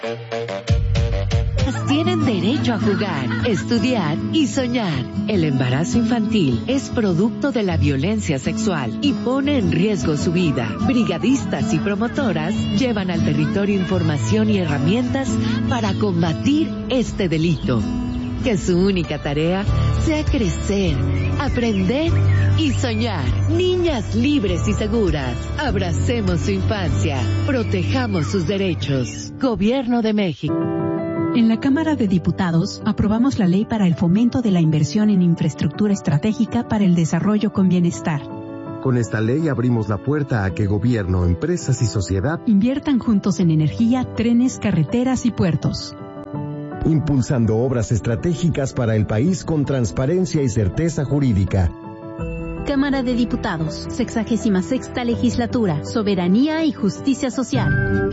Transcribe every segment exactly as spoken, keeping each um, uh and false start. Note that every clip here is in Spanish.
Tienen derecho a jugar, estudiar y soñar. El embarazo infantil es producto de la violencia sexual y pone en riesgo su vida. Brigadistas y promotoras llevan al territorio información y herramientas para combatir este delito. Que su única tarea sea crecer, aprender y soñar. Niñas libres y seguras. Abracemos su infancia. Protejamos sus derechos. Gobierno de México. En la Cámara de Diputados aprobamos la ley para el fomento de la inversión en infraestructura estratégica para el desarrollo con bienestar. Con esta ley abrimos la puerta a que gobierno, empresas y sociedad inviertan juntos en energía, trenes, carreteras y puertos. Impulsando obras estratégicas para el país con transparencia y certeza jurídica. Cámara de Diputados, sexagésima sexta legislatura, soberanía y justicia social.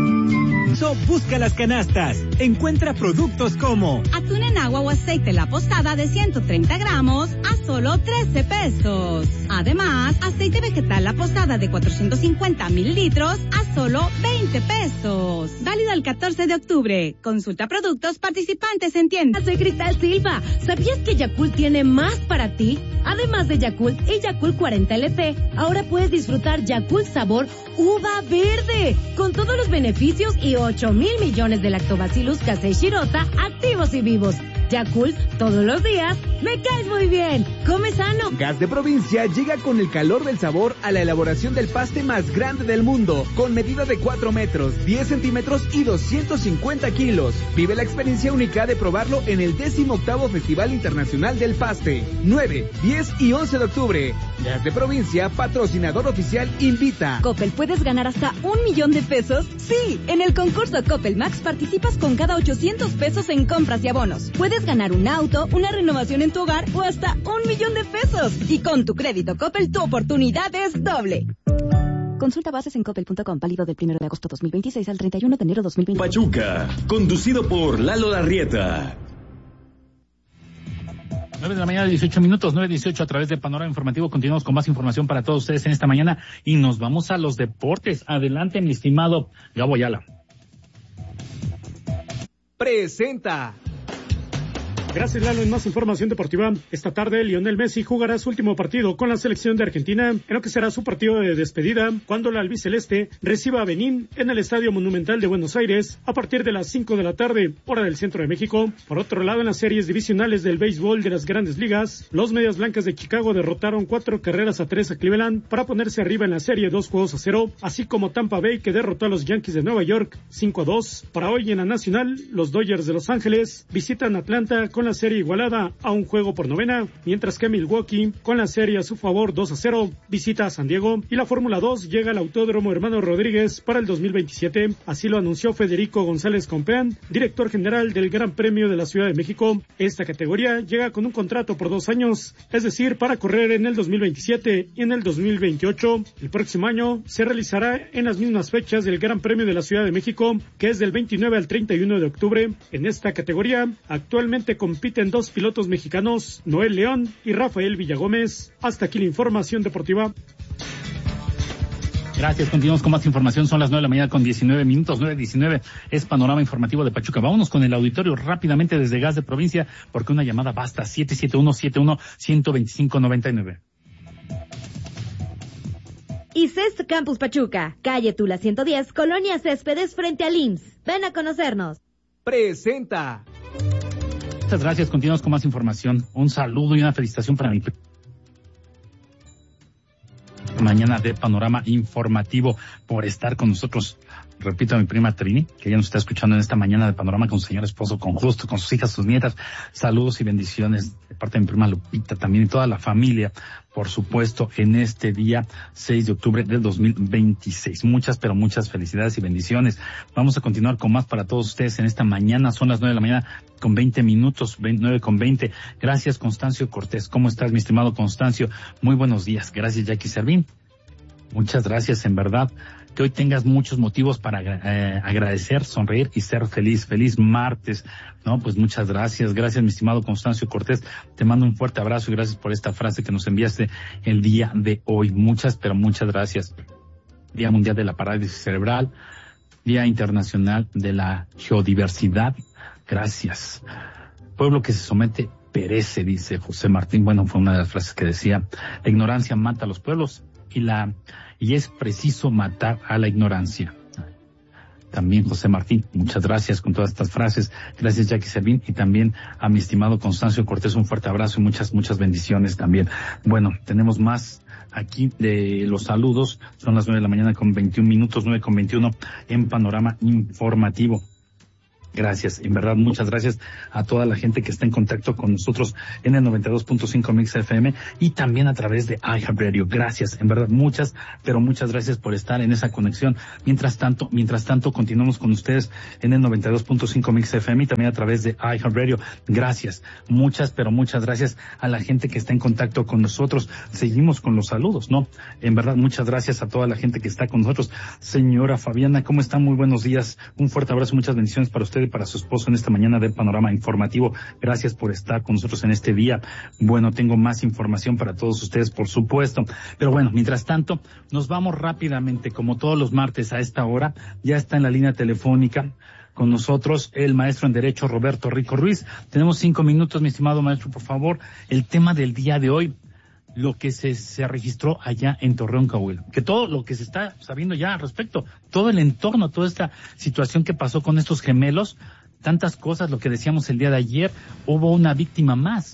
Busca las canastas. Encuentra productos como atún en agua o aceite La Posada de ciento treinta gramos a solo trece pesos. Además, aceite vegetal La Posada de cuatrocientos cincuenta mililitros a solo veinte pesos. Válido el catorce de octubre. Consulta productos participantes en tiendas. Soy Cristal Silva. ¿Sabías que Yakult tiene más para ti? Además de Yakult y Yakult cuarenta L P, ahora puedes disfrutar Yakult sabor uva verde, con todos los beneficios y ocho mil millones de lactobacillus casei shirota activos y vivos. Yakult, todos los días, me caes muy bien. Come sano. Gas de Provincia llega con el calor del sabor a la elaboración del paste más grande del mundo, con medida de cuatro metros, diez centímetros y doscientos cincuenta kilos. Vive la experiencia única de probarlo en el décimo octavo Festival Internacional del Paste. nueve, diez y once de octubre. Gas de Provincia, patrocinador oficial, invita. Coppel, ¿puedes ganar hasta un millón de pesos? Sí, en el concurso Coppel Max participas con cada ochocientos pesos en compras y abonos. Puedes ganar un auto, una renovación en tu hogar o hasta un millón de pesos. Y con tu crédito Coppel, tu oportunidad es doble. Consulta bases en coppel punto com, válido del primero de agosto dos mil veintiséis al treinta y uno de enero dos mil veinte. Pachuca, conducido por Lalo Larrieta. nueve de la mañana, dieciocho minutos, nueve dieciocho a través de Panorama Informativo. Continuamos con más información para todos ustedes en esta mañana y nos vamos a los deportes. Adelante, mi estimado Gabo Ayala. Presenta. Gracias, Lalo. En más información deportiva, esta tarde Lionel Messi jugará su último partido con la selección de Argentina, en lo que será su partido de despedida, cuando la albiceleste reciba a Benín en el Estadio Monumental de Buenos Aires a partir de las cinco de la tarde, hora del centro de México. Por otro lado, en las series divisionales del béisbol de las Grandes Ligas, los Medias Blancas de Chicago derrotaron cuatro carreras a tres a Cleveland para ponerse arriba en la serie dos juegos a cero, así como Tampa Bay, que derrotó a los Yankees de Nueva York cinco a dos. Para hoy en la Nacional, los Dodgers de Los Ángeles visitan Atlanta con la serie igualada a un juego por novena, mientras que Milwaukee, con la serie a su favor dos a cero, visita a San Diego. Y la Fórmula dos llega al Autódromo Hermano Rodríguez para el dos mil veintisiete, así lo anunció Federico González Compeán, director general del Gran Premio de la Ciudad de México. Esta categoría llega con un contrato por dos años, es decir, para correr en el dos mil veintisiete y en el dos mil veintiocho. El próximo año se realizará en las mismas fechas del Gran Premio de la Ciudad de México, que es del veintinueve al treinta y uno de octubre. En esta categoría actualmente compiten dos pilotos mexicanos, Noel León y Rafael Villagómez. Hasta aquí la información deportiva. Gracias, continuamos con más información. Son las nueve de la mañana con diecinueve minutos, nueve diecinueve. Es Panorama Informativo de Pachuca. Vámonos con el auditorio rápidamente desde Gas de Provincia, porque una llamada basta. siete siete uno, siete uno, uno dos cinco, nueve nueve. I C E S Campus Pachuca, calle Tula ciento diez, Colonia Céspedes, frente al I M S S. Ven a conocernos. Presenta. Muchas gracias, continuamos con más información. Un saludo y una felicitación para mi mañana de Panorama Informativo por estar con nosotros. Repito a mi prima Trini, que ya nos está escuchando en esta mañana de Panorama con su señor esposo, con Justo, con sus hijas, sus nietas. Saludos y bendiciones de parte de mi prima Lupita también y toda la familia, por supuesto, en este día seis de octubre del dos mil veintiséis. Muchas, pero muchas felicidades y bendiciones. Vamos a continuar con más para todos ustedes en esta mañana. Son las nueve de la mañana con veinte minutos, nueve con veinte. Gracias, Constancio Cortés. ¿Cómo estás, mi estimado Constancio? Muy buenos días. Gracias, Jackie Servín. Muchas gracias, en verdad. Que hoy tengas muchos motivos para eh, agradecer, sonreír y ser feliz. Feliz martes, ¿no? Pues muchas gracias. Gracias, mi estimado Constancio Cortés. Te mando un fuerte abrazo y gracias por esta frase que nos enviaste el día de hoy. Muchas, pero muchas gracias. Día Mundial de la Parálisis Cerebral. Día Internacional de la Geodiversidad. Gracias. Pueblo que se somete perece, dice José Martín. Bueno, fue una de las frases que decía, la ignorancia mata a los pueblos y la y es preciso matar a la ignorancia. También José Martín, muchas gracias con todas estas frases. Gracias, Jackie Servín, y también a mi estimado Constancio Cortés, un fuerte abrazo y muchas, muchas bendiciones también. Bueno, tenemos más aquí de los saludos. Son las nueve de la mañana con veintiún minutos, nueve con veintiuno en Panorama Informativo. Gracias, en verdad, muchas gracias a toda la gente que está en contacto con nosotros en el noventa y dos punto cinco Mix F M y también a través de iHeartRadio. Gracias, en verdad, muchas, pero muchas gracias por estar en esa conexión. Mientras tanto, mientras tanto, continuamos con ustedes en el noventa y dos punto cinco Mix F M y también a través de iHeartRadio. Gracias, muchas, pero muchas gracias a la gente que está en contacto con nosotros. Seguimos con los saludos, ¿no? En verdad, muchas gracias a toda la gente que está con nosotros. Señora Fabiana, ¿cómo está? Muy buenos días. Un fuerte abrazo, muchas bendiciones para usted y para su esposo en esta mañana del Panorama Informativo. Gracias por estar con nosotros en este día. Bueno, tengo más información para todos ustedes, por supuesto. Pero bueno, mientras tanto, nos vamos rápidamente, como todos los martes a esta hora. Ya está en la línea telefónica con nosotros el maestro en Derecho Roberto Rico Ruiz. Tenemos cinco minutos, mi estimado maestro, por favor. El tema del día de hoy, lo que se, se registró allá en Torreón, Coahuila, que todo lo que se está sabiendo ya al respecto, todo el entorno, toda esta situación que pasó con estos gemelos, tantas cosas, lo que decíamos el día de ayer, hubo una víctima más.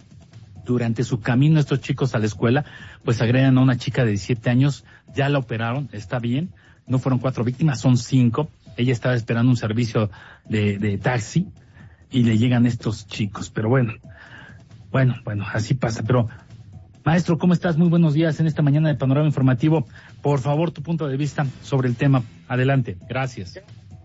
Durante su camino estos chicos a la escuela, pues agregan a una chica de diecisiete años, ya la operaron, está bien, no fueron cuatro víctimas, son cinco, ella estaba esperando un servicio de, de taxi y le llegan estos chicos, pero bueno, bueno, bueno, así pasa, pero maestro, ¿cómo estás? Muy buenos días en esta mañana de Panorama Informativo. Por favor, tu punto de vista sobre el tema. Adelante. Gracias.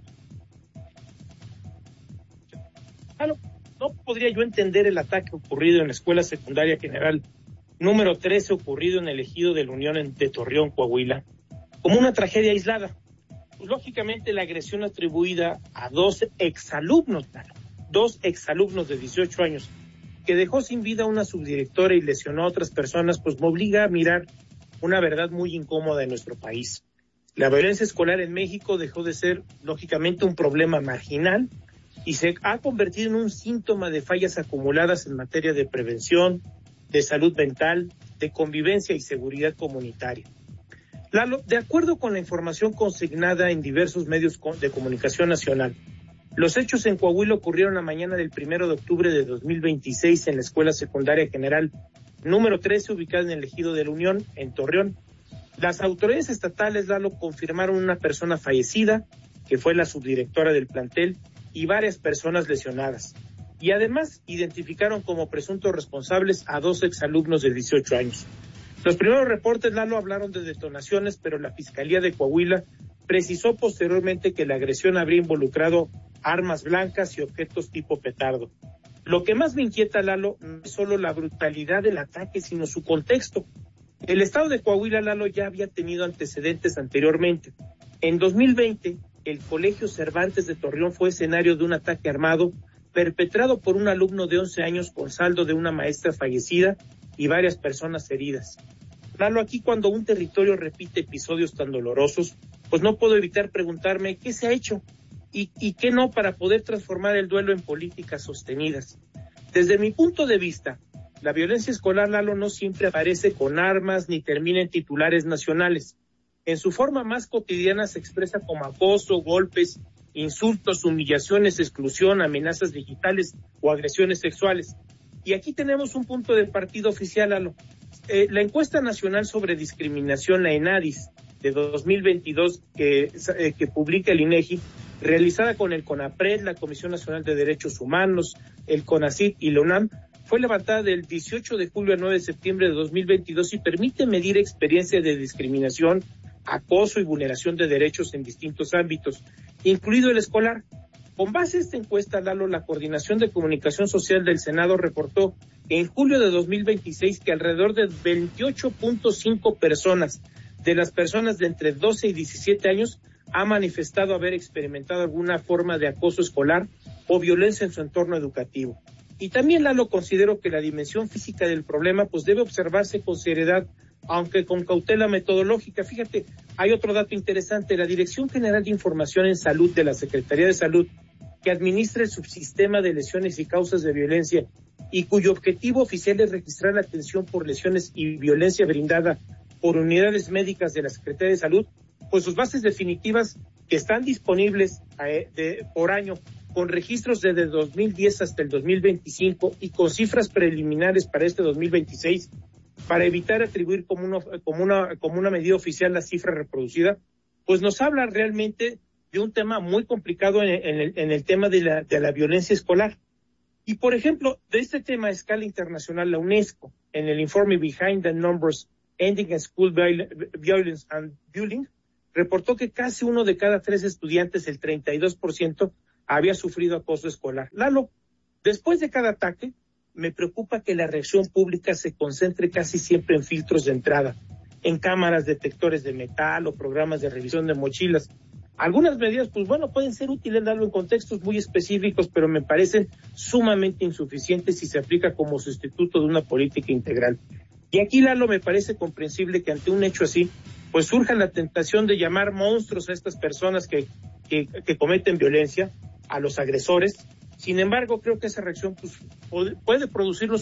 Claro, no podría yo entender el ataque ocurrido en la Escuela Secundaria General número trece, ocurrido en el ejido de la Unión de Torreón, Coahuila, como una tragedia aislada. Pues, lógicamente, la agresión atribuida a dos exalumnos, dos exalumnos de dieciocho años, que dejó sin vida a una subdirectora y lesionó a otras personas, pues me obliga a mirar una verdad muy incómoda en nuestro país. La violencia escolar en México dejó de ser, lógicamente, un problema marginal y se ha convertido en un síntoma de fallas acumuladas en materia de prevención, de salud mental, de convivencia y seguridad comunitaria. Lalo, de acuerdo con la información consignada en diversos medios de comunicación nacional, los hechos en Coahuila ocurrieron la mañana del primero de octubre de dos mil veintiséis en la Escuela Secundaria General número trece, ubicada en el ejido de la Unión, en Torreón. Las autoridades estatales, Lalo, confirmaron una persona fallecida, que fue la subdirectora del plantel, y varias personas lesionadas. Y además identificaron como presuntos responsables a dos exalumnos de dieciocho años. Los primeros reportes, Lalo, hablaron de detonaciones, pero la Fiscalía de Coahuila precisó posteriormente que la agresión habría involucrado armas blancas y objetos tipo petardo. Lo que más me inquieta, Lalo, no es solo la brutalidad del ataque, sino su contexto. El estado de Coahuila, Lalo, ya había tenido antecedentes anteriormente. En dos mil veinte, el Colegio Cervantes de Torreón fue escenario de un ataque armado perpetrado por un alumno de once años con saldo de una maestra fallecida y varias personas heridas. Lalo, aquí cuando un territorio repite episodios tan dolorosos, pues no puedo evitar preguntarme qué se ha hecho y, y qué no para poder transformar el duelo en políticas sostenidas. Desde mi punto de vista, la violencia escolar, Lalo, no siempre aparece con armas ni termina en titulares nacionales. En su forma más cotidiana se expresa como acoso, golpes, insultos, humillaciones, exclusión, amenazas digitales o agresiones sexuales. Y aquí tenemos un punto de partida oficial, Lalo. Eh, la encuesta nacional sobre discriminación, la ENADIS, de dos mil veintidós, que, eh, que publica el INEGI, realizada con el CONAPRED, la Comisión Nacional de Derechos Humanos, el CONACYT y la UNAM, fue levantada del dieciocho de julio al nueve de septiembre de dos mil veintidós y permite medir experiencias de discriminación, acoso y vulneración de derechos en distintos ámbitos, incluido el escolar. Con base a esta encuesta, Lalo, la Coordinación de Comunicación Social del Senado reportó en julio de dos mil veintiséis que alrededor de veintiocho punto cinco personas de las personas de entre doce y diecisiete años ha manifestado haber experimentado alguna forma de acoso escolar o violencia en su entorno educativo. Y también, Lalo, considero que la dimensión física del problema pues debe observarse con seriedad, aunque con cautela metodológica. Fíjate, Hay otro dato interesante, la Dirección General de Información en Salud de la Secretaría de Salud, que administra el subsistema de lesiones y causas de violencia y cuyo objetivo oficial es registrar la atención por lesiones y violencia brindada por unidades médicas de la Secretaría de Salud, pues sus bases definitivas que están disponibles eh, de, por año, con registros desde dos mil diez hasta el dos mil veinticinco y con cifras preliminares para este dos mil veintiséis, para evitar atribuir como, uno, como, una, como una medida oficial la cifra reproducida, pues nos habla realmente de un tema muy complicado en, en, el, en el tema de la, de la violencia escolar. Y, por ejemplo, de este tema a escala internacional, la UNESCO, en el informe Behind the Numbers, Ending School Violence and Bullying, reportó que casi uno de cada tres estudiantes, el treinta y dos por ciento, había sufrido acoso escolar. Lalo, después de cada ataque, me preocupa que la reacción pública se concentre casi siempre en filtros de entrada, en cámaras detectores de metal o programas de revisión de mochilas. Algunas medidas, pues bueno, pueden ser útiles darlo en contextos muy específicos, pero me parecen sumamente insuficientes si se aplica como sustituto de una política integral. Y aquí, Lalo, me parece comprensible que ante un hecho así, pues surja la tentación de llamar monstruos a estas personas que, que, que cometen violencia, a los agresores. Sin embargo, creo que esa reacción pues, puede producir los